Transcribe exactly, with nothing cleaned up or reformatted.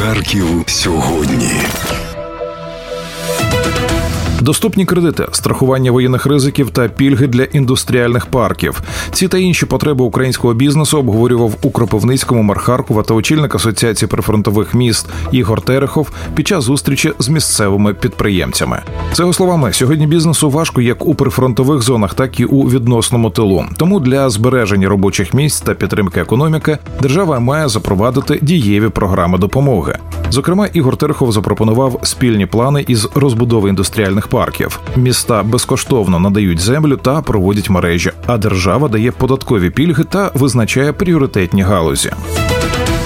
Харків сьогодні. Доступні кредити, страхування воєнних ризиків та пільги для індустріальних парків. Ці та інші потреби українського бізнесу обговорював у Кропивницькому мер Харкова та очільник Асоціації прифронтових міст Ігор Терехов під час зустрічі з місцевими підприємцями. За його словами, сьогодні бізнесу важко як у прифронтових зонах, так і у відносному тилу. Тому для збереження робочих місць та підтримки економіки держава має запровадити дієві програми допомоги. Зокрема, Ігор Терехов запропонував спільні плани із розбудови індустріальних парків. Міста безкоштовно надають землю та проводять мережі, а держава дає податкові пільги та визначає пріоритетні галузі.